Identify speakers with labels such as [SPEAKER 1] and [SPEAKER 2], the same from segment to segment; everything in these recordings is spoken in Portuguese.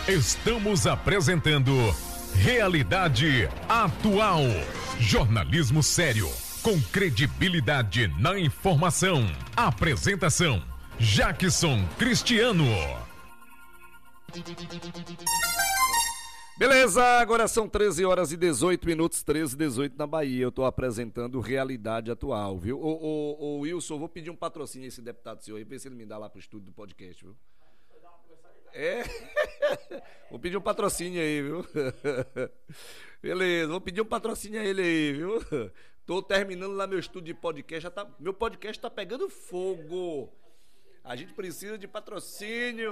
[SPEAKER 1] Estamos apresentando Realidade Atual. Jornalismo sério, com credibilidade na informação. Apresentação: Jackson Cristiano.
[SPEAKER 2] Beleza, agora são 13h18, 13h18 na Bahia. Eu tô apresentando Realidade Atual, viu? Ô Wilson, vou pedir um patrocínio a esse deputado seu aí, ver se ele me dá lá pro estúdio do podcast, viu? Vou pedir um patrocínio aí, viu? Beleza, vou pedir um patrocínio a ele aí, viu? Tô terminando lá meu estúdio de podcast, meu podcast tá pegando fogo. A gente precisa de patrocínio.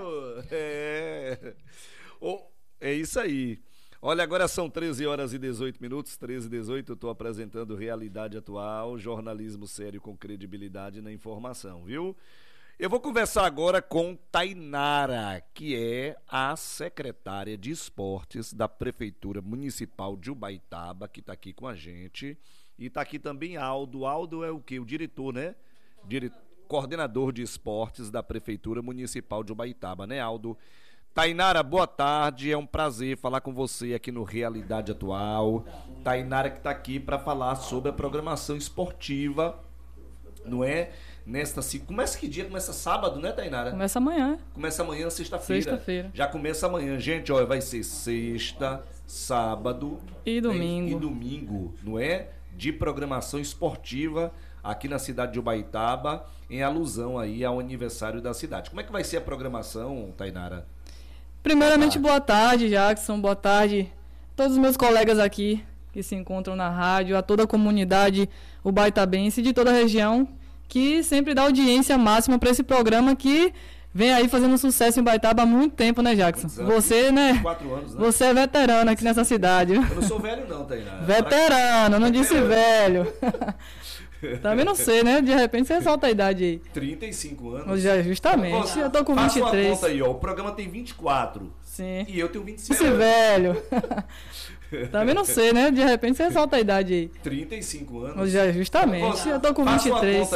[SPEAKER 2] É isso aí. Olha, agora são 13h18, 13h18, eu tô apresentando Realidade Atual, jornalismo sério com credibilidade na informação, viu? Eu vou conversar agora com Tainara, que é a secretária de esportes da Prefeitura Municipal de Ubaitaba, que está aqui com a gente. E está aqui também Aldo. Aldo é o quê? O diretor, né? Coordenador de esportes da Prefeitura Municipal de Ubaitaba, né, Aldo? Tainara, boa tarde, é um prazer falar com você aqui no Realidade Atual. Tainara que está aqui para falar sobre a programação esportiva, não é? Começa que dia? Começa sábado, né, Tainara?
[SPEAKER 3] Começa amanhã.
[SPEAKER 2] Começa amanhã, sexta-feira.
[SPEAKER 3] Sexta-feira.
[SPEAKER 2] Já começa amanhã. Gente, olha, vai ser sexta, sábado
[SPEAKER 3] e domingo.
[SPEAKER 2] E domingo, não é? De programação esportiva aqui na cidade de Ubaitaba, em alusão aí ao aniversário da cidade. Como é que vai ser a programação, Tainara?
[SPEAKER 3] Primeiramente, boa tarde, Jackson. Boa tarde a todos os meus colegas aqui que se encontram na rádio, a toda a comunidade ubaitabense de toda a região, que sempre dá audiência máxima para esse programa que vem aí fazendo sucesso em Ubaitaba há muito tempo, né, Jackson? Você, né?
[SPEAKER 2] 4 anos, né?
[SPEAKER 3] Você é veterano aqui nessa cidade.
[SPEAKER 2] Eu não sou velho não, Tainara.
[SPEAKER 3] Veterano, não disse velho. Também não sei, né? De repente você solta a idade aí.
[SPEAKER 2] 35 anos.
[SPEAKER 3] Justamente, eu tô com 23.
[SPEAKER 2] Faça uma conta aí, ó. O programa tem 24.
[SPEAKER 3] Sim.
[SPEAKER 2] E eu tenho 25.
[SPEAKER 3] Disse velho. Também não sei, né? De repente você solta a idade aí.
[SPEAKER 2] 35 anos.
[SPEAKER 3] Justamente, eu tô com 23.